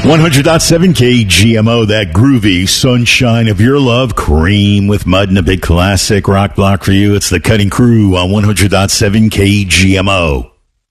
100.7 KGMO, that groovy sunshine of your love, Cream with Mud, and a big classic rock block for you. It's the Cutting Crew on 100.7 KGMO.